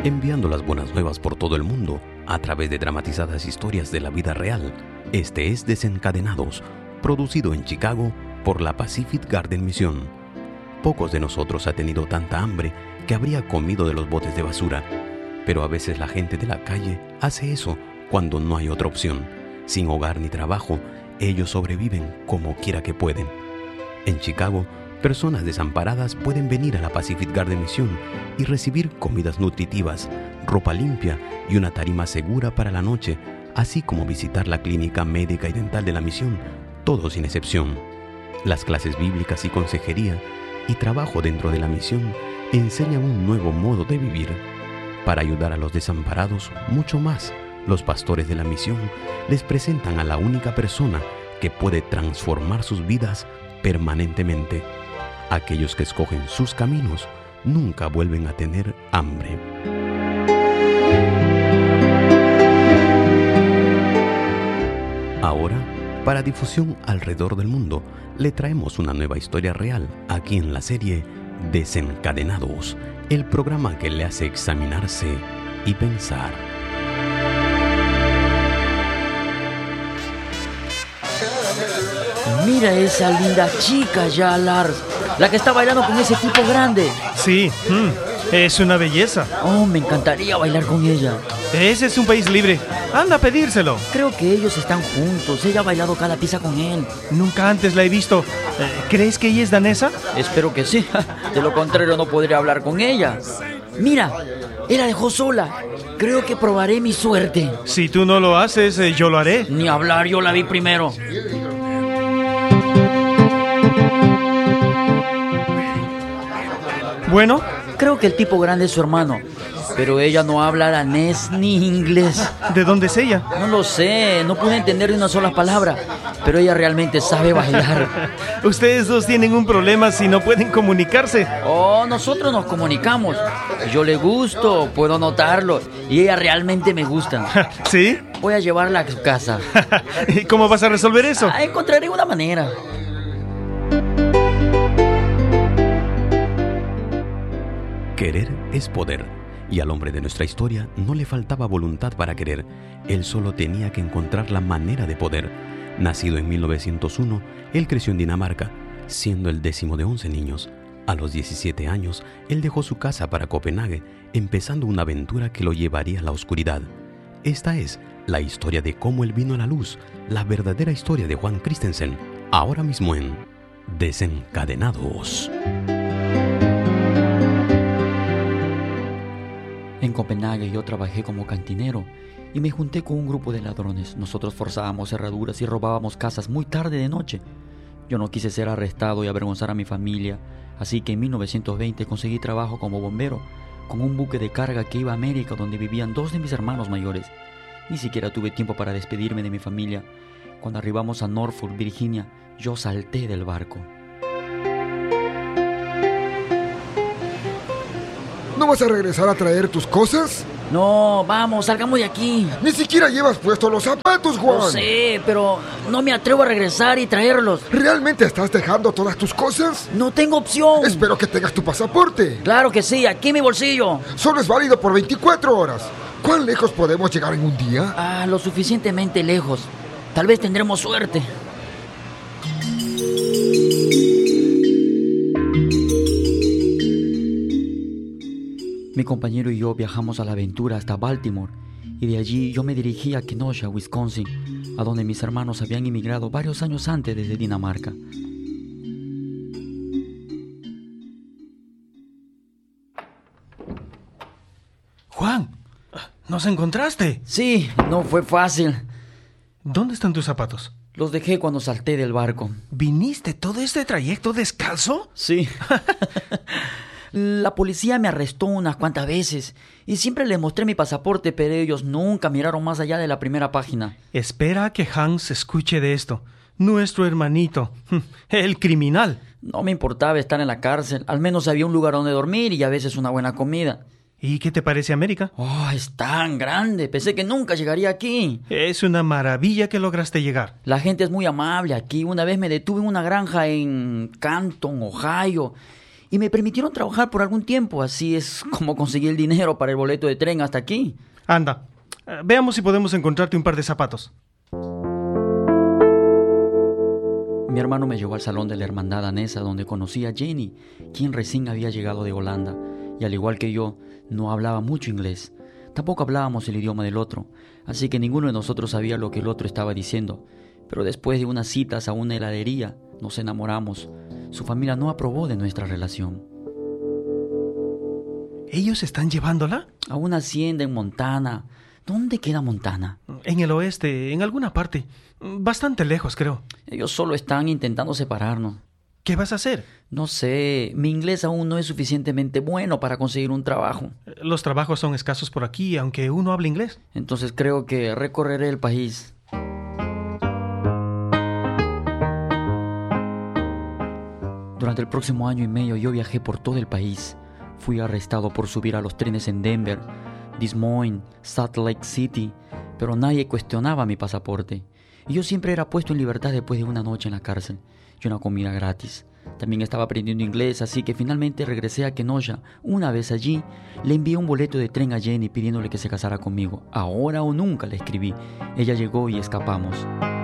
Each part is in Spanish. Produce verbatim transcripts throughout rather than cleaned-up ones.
enviando las buenas nuevas por todo el mundo a través de dramatizadas historias de la vida real. Este es Desencadenados, producido en Chicago por la Pacific Garden Mission. Pocos de nosotros ha tenido tanta hambre que habría comido de los botes de basura, pero a veces la gente de la calle hace eso cuando no hay otra opción. Sin hogar ni trabajo, ellos sobreviven como quiera que pueden. En Chicago, personas desamparadas pueden venir a la Pacific Garden Mission y recibir comidas nutritivas, ropa limpia y una tarima segura para la noche, así como visitar la clínica médica y dental de la misión, todo sin excepción. Las clases bíblicas y consejería y trabajo dentro de la misión enseñan un nuevo modo de vivir. Para ayudar a los desamparados, mucho más, los pastores de la misión les presentan a la única persona que puede transformar sus vidas permanentemente. Aquellos que escogen sus caminos nunca vuelven a tener hambre. Ahora, para difusión alrededor del mundo, le traemos una nueva historia real aquí en la serie Desencadenados, el programa que le hace examinarse y pensar. Mira esa linda chica ya, Lars, la que está bailando con ese tipo grande. Sí, mm, es una belleza. Oh, me encantaría bailar con ella. Ese es un país libre. Anda a pedírselo. Creo que ellos están juntos. Ella ha bailado cada pieza con él. Nunca antes la he visto. Eh, ¿Crees que ella es danesa? Espero que sí. De lo contrario no podría hablar con ella. Mira, él la dejó sola. Creo que probaré mi suerte. Si tú no lo haces, eh, yo lo haré. Ni hablar, yo la vi primero. Bueno, creo que el tipo grande es su hermano, pero ella no habla danés ni inglés. ¿De dónde es ella? No lo sé, no pude entender ni una sola palabra, pero ella realmente sabe bailar. Ustedes dos tienen un problema si no pueden comunicarse. Oh, nosotros nos comunicamos. Yo le gusto, puedo notarlo, y ella realmente me gusta. ¿Sí? Voy a llevarla a su casa. ¿Y cómo vas a resolver eso? Ah, encontraré una manera. Querer es poder, y al hombre de nuestra historia no le faltaba voluntad para querer. Él solo tenía que encontrar la manera de poder. Nacido en mil novecientos uno, él creció en Dinamarca, siendo el décimo de once niños. A los diecisiete años, él dejó su casa para Copenhague, empezando una aventura que lo llevaría a la oscuridad. Esta es la historia de cómo él vino a la luz, la verdadera historia de Juan Christensen, ahora mismo en Desencadenados. En Copenhague yo trabajé como cantinero y me junté con un grupo de ladrones. Nosotros forzábamos cerraduras y robábamos casas muy tarde de noche. Yo no quise ser arrestado y avergonzar a mi familia, así que en mil novecientos veinte conseguí trabajo como bombero con un buque de carga que iba a América, donde vivían dos de mis hermanos mayores. Ni siquiera tuve tiempo para despedirme de mi familia. Cuando arribamos a Norfolk, Virginia, yo salté del barco. ¿No vas a regresar a traer tus cosas? No, vamos, salgamos de aquí. Ni siquiera llevas puestos los zapatos, Juan. No sé, pero no me atrevo a regresar y traerlos. ¿Realmente estás dejando todas tus cosas? No tengo opción. Espero que tengas tu pasaporte. Claro que sí, aquí en mi bolsillo. Solo es válido por veinticuatro horas. ¿Cuán lejos podemos llegar en un día? Ah, lo suficientemente lejos. Tal vez tendremos suerte. Mi compañero y yo viajamos a la aventura hasta Baltimore, y de allí yo me dirigí a Kenosha, Wisconsin, a donde mis hermanos habían emigrado varios años antes desde Dinamarca. Juan, ¿nos encontraste? Sí, no fue fácil. ¿Dónde están tus zapatos? Los dejé cuando salté del barco. ¿Viniste todo este trayecto descalzo? Sí. La policía me arrestó unas cuantas veces y siempre les mostré mi pasaporte, pero ellos nunca miraron más allá de la primera página. Espera a que Hans escuche de esto. Nuestro hermanito, el criminal. No me importaba estar en la cárcel. Al menos había un lugar donde dormir y a veces una buena comida. ¿Y qué te parece América? Oh, es tan grande. Pensé que nunca llegaría aquí. Es una maravilla que lograste llegar. La gente es muy amable aquí. Una vez me detuve en una granja en Canton, Ohio, y me permitieron trabajar por algún tiempo. Así es como conseguí el dinero para el boleto de tren hasta aquí. Anda, eh, veamos si podemos encontrarte un par de zapatos. Mi hermano me llevó al salón de la hermandad danesa donde conocí a Jenny, quien recién había llegado de Holanda, y al igual que yo, no hablaba mucho inglés. Tampoco hablábamos el idioma del otro, así que ninguno de nosotros sabía lo que el otro estaba diciendo. Pero después de unas citas a una heladería, nos enamoramos. Su familia no aprobó de nuestra relación. ¿Ellos están llevándola? A una hacienda en Montana. ¿Dónde queda Montana? En el oeste, en alguna parte. Bastante lejos, creo. Ellos solo están intentando separarnos. ¿Qué vas a hacer? No sé, mi inglés aún no es suficientemente bueno para conseguir un trabajo. Los trabajos son escasos por aquí, aunque uno hable inglés. Entonces creo que recorreré el país. Durante el próximo año y medio yo viajé por todo el país. Fui arrestado por subir a los trenes en Denver, Des Moines, Salt Lake City, pero nadie cuestionaba mi pasaporte. Y yo siempre era puesto en libertad después de una noche en la cárcel y una comida gratis. También estaba aprendiendo inglés, así que finalmente regresé a Kenosha. Una vez allí, le envié un boleto de tren a Jenny pidiéndole que se casara conmigo. Ahora o nunca, le escribí. Ella llegó y escapamos.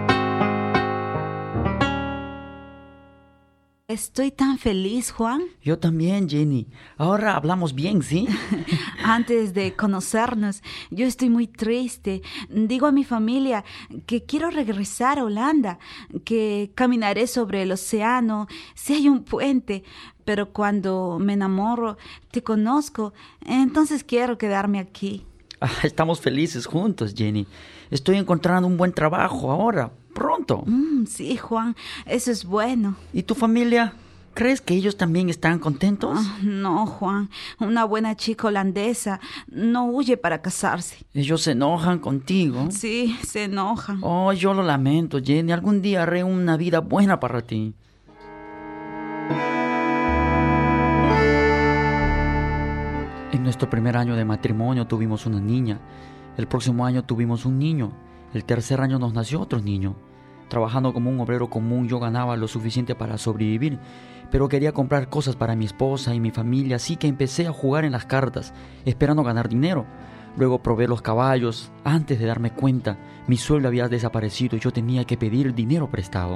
Estoy tan feliz, Juan. Yo también, Jenny. Ahora hablamos bien, ¿sí? Antes de conocernos, yo estoy muy triste. Digo a mi familia que quiero regresar a Holanda, que caminaré sobre el océano, si hay un puente. Pero cuando me enamoro, te conozco, entonces quiero quedarme aquí. Ah, estamos felices juntos, Jenny. Estoy encontrando un buen trabajo ahora, pronto. Mm, sí, Juan, eso es bueno. ¿Y tu familia? ¿Crees que ellos también están contentos? Oh, no, Juan. Una buena chica holandesa no huye para casarse. ¿Ellos se enojan contigo? Sí, se enojan. Oh, yo lo lamento, Jenny. Algún día haré una vida buena para ti. En nuestro primer año de matrimonio tuvimos una niña. El próximo año tuvimos un niño. El tercer año nos nació otro niño. Trabajando como un obrero común, yo ganaba lo suficiente para sobrevivir, pero quería comprar cosas para mi esposa y mi familia, así que empecé a jugar en las cartas, esperando ganar dinero. Luego probé los caballos. Antes de darme cuenta, mi sueldo había desaparecido y yo tenía que pedir dinero prestado.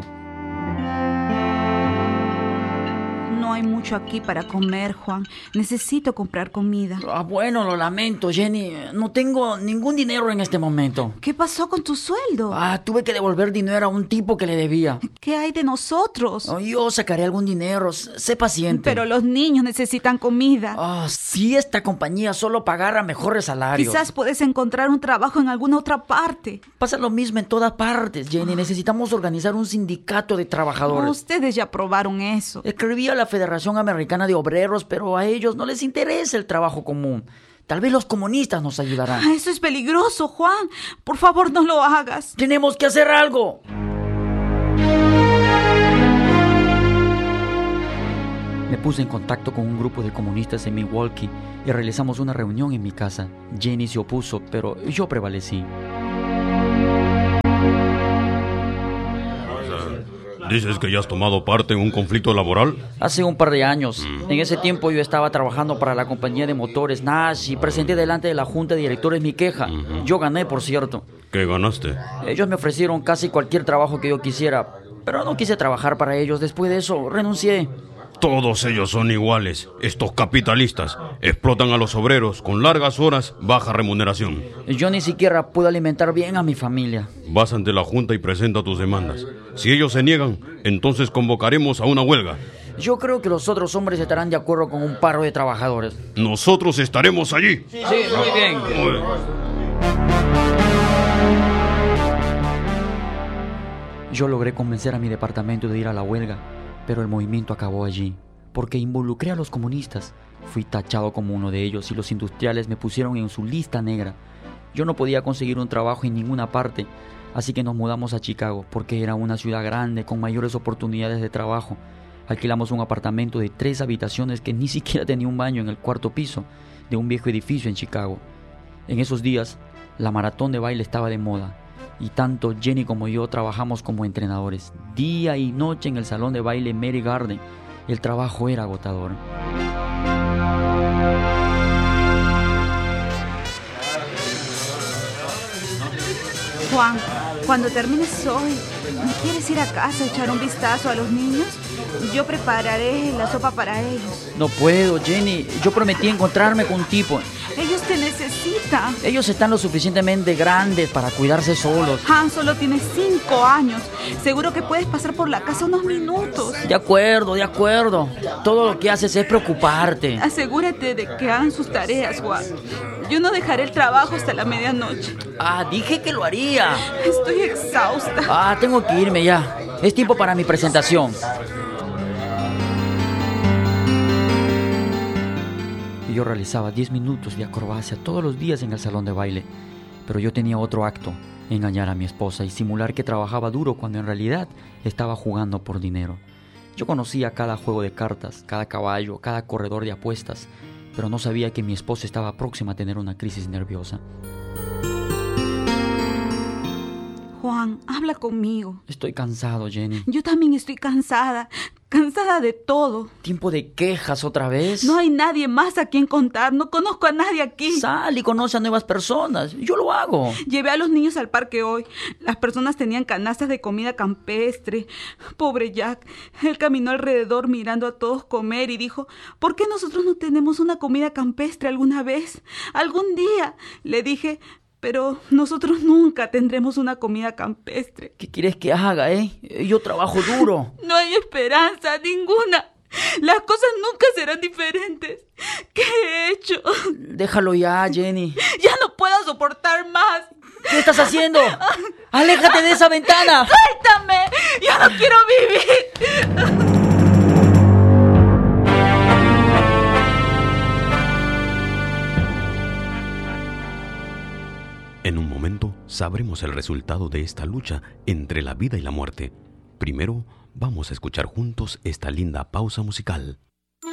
No hay mucho aquí para comer, Juan. Necesito comprar comida. Ah, bueno, lo lamento, Jenny. No tengo ningún dinero en este momento. ¿Qué pasó con tu sueldo? Ah, tuve que devolver dinero a un tipo que le debía. ¿Qué hay de nosotros? Oh, yo sacaré algún dinero. Sé paciente. Pero los niños necesitan comida. Ah, si esta compañía solo pagara mejores salarios. Quizás puedes encontrar un trabajo en alguna otra parte. Pasa lo mismo en todas partes, Jenny. Necesitamos organizar un sindicato de trabajadores. No, ustedes ya probaron eso. Escribí a la Federación Americana de Obreros, pero a ellos no les interesa el trabajo común. Tal vez los comunistas nos ayudarán. Ah, eso es peligroso, Juan. Por favor, no lo hagas. ¡Tenemos que hacer algo! Me puse en contacto con un grupo de comunistas en Milwaukee y realizamos una reunión en mi casa. Jenny se opuso, pero yo prevalecí. ¿Dices que ya has tomado parte en un conflicto laboral? Hace un par de años. Mm. En ese tiempo yo estaba trabajando para la compañía de motores Nash y presenté delante de la junta de directores mi queja. Uh-huh. Yo gané, por cierto. ¿Qué ganaste? Ellos me ofrecieron casi cualquier trabajo que yo quisiera, pero no quise trabajar para ellos. Después de eso, renuncié. Todos ellos son iguales. Estos capitalistas explotan a los obreros con largas horas, baja remuneración. Yo ni siquiera pude alimentar bien a mi familia. Vas ante la junta y presenta tus demandas. Si ellos se niegan, entonces convocaremos a una huelga. Yo creo que los otros hombres estarán de acuerdo con un paro de trabajadores. Nosotros estaremos allí. Sí, sí, muy bien. Muy bien. Yo logré convencer a mi departamento de ir a la huelga, pero el movimiento acabó allí, porque involucré a los comunistas. Fui tachado como uno de ellos y los industriales me pusieron en su lista negra. Yo no podía conseguir un trabajo en ninguna parte, así que nos mudamos a Chicago, porque era una ciudad grande con mayores oportunidades de trabajo. Alquilamos un apartamento de tres habitaciones que ni siquiera tenía un baño en el cuarto piso de un viejo edificio en Chicago. En esos días, la maratón de baile estaba de moda. Y tanto Jenny como yo trabajamos como entrenadores, día y noche en el salón de baile Mary Garden. El trabajo era agotador. Juan, cuando termines hoy, ¿quieres ir a casa a echar un vistazo a los niños? Yo prepararé la sopa para ellos. No puedo, Jenny. Yo prometí encontrarme con un tipo. Ellos te necesitan. Ellos están lo suficientemente grandes para cuidarse solos. Han solo tiene cinco años. Seguro que puedes pasar por la casa unos minutos. De acuerdo, de acuerdo. Todo lo que haces es preocuparte. Asegúrate de que hagan sus tareas, Juan. Yo no dejaré el trabajo hasta la medianoche. Ah, dije que lo haría. Estoy exhausta. Ah, tengo que irme ya. Es tiempo para mi presentación. Yo realizaba diez minutos de acrobacia todos los días en el salón de baile, pero yo tenía otro acto, engañar a mi esposa y simular que trabajaba duro cuando en realidad estaba jugando por dinero. Yo conocía cada juego de cartas, cada caballo, cada corredor de apuestas, pero no sabía que mi esposa estaba próxima a tener una crisis nerviosa. Juan, habla conmigo. Estoy cansado, Jenny. Yo también estoy cansada, cansada de todo. ¿Tiempo de quejas otra vez? No hay nadie más a quien contar, no conozco a nadie aquí. Sal y conoce a nuevas personas, yo lo hago. Llevé a los niños al parque hoy. Las personas tenían canastas de comida campestre. Pobre Jack, él caminó alrededor mirando a todos comer y dijo, ¿por qué nosotros no tenemos una comida campestre alguna vez? Algún día, le dije, pero nosotros nunca tendremos una comida campestre. ¿Qué quieres que haga, eh? Yo trabajo duro. No hay esperanza, ninguna. Las cosas nunca serán diferentes. ¿Qué he hecho? Déjalo ya, Jenny. Ya no puedo soportar más. ¿Qué estás haciendo? ¡Aléjate de esa ventana! ¡Suéltame! ¡Ya no quiero vivir! En un momento sabremos el resultado de esta lucha entre la vida y la muerte. Primero, vamos a escuchar juntos esta linda pausa musical.